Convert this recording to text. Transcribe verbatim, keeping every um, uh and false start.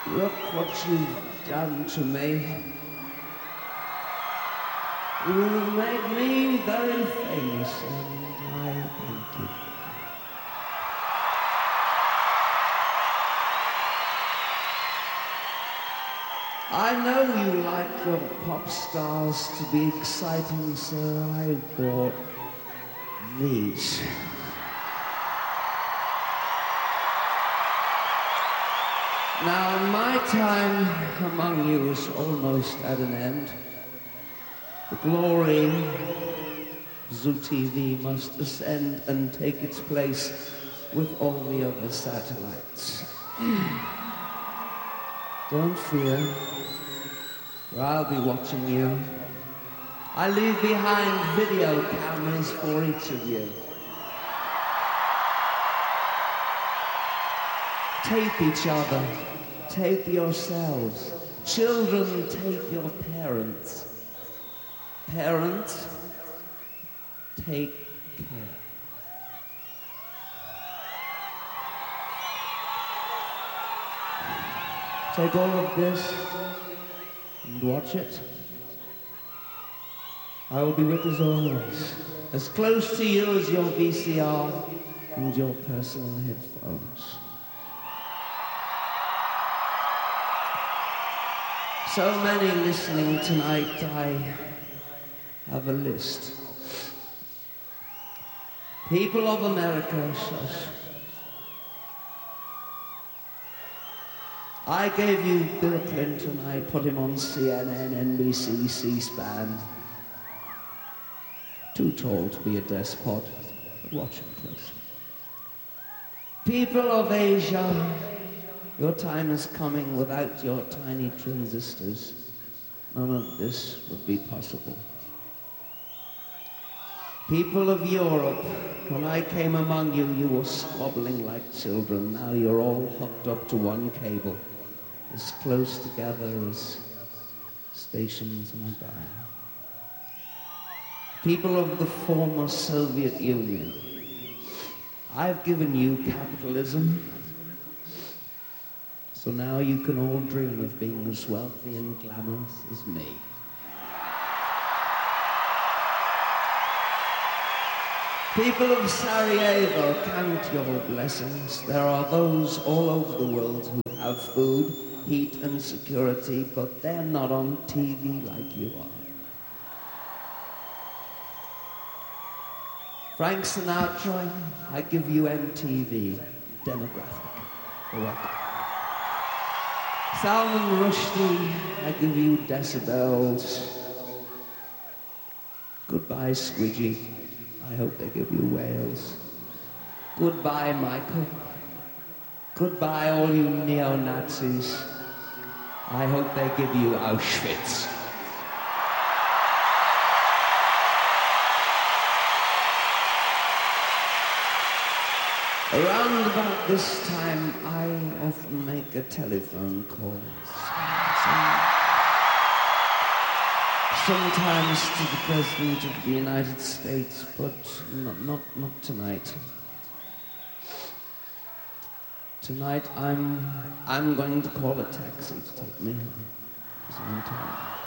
Look what you've done to me. You made me very famous, and I thank you. I know you like your pop stars to be exciting, so I bought these. Now, my time among you is almost at an end. The glory of Zoo T V must ascend and take its place with all the other satellites. Don't fear, for I'll be watching you. I leave behind video cameras for each of you. Tape each other, tape yourselves. Children, tape your parents. Parents, take care. Take all of this and watch it. I will be with as always, as close to you as your V C R and your personal headphones. So many listening tonight, I have a list. People of America, shush. I gave you Bill Clinton, I put him on C N N, N B C, C-SPAN. Too tall to be a despot, but watch him closely. People of Asia, your time is coming. Without your tiny transistors, none of this would be possible. People of Europe, when I came among you, you were squabbling like children. Now you're all hooked up to one cable, as close together as stations on a dial. People of the former Soviet Union, I've given you capitalism, so now you can all dream of being as wealthy and glamorous as me. People of Sarajevo, count your blessings. There are those all over the world who have food, heat and security, but they're not on T V like you are. Frank Sinatra, I give you M T V, demographic. You're welcome. Salman Rushdie, I give you decibels. Goodbye, Squidgy. I hope they give you whales. Goodbye, Michael. Goodbye, all you neo-Nazis. I hope they give you Auschwitz. Around about this time, I often make a telephone call. Sometimes to the President of the United States, but not, not, not tonight. Tonight, I'm, I'm going to call a taxi to take me home. 'Cause I'm tired.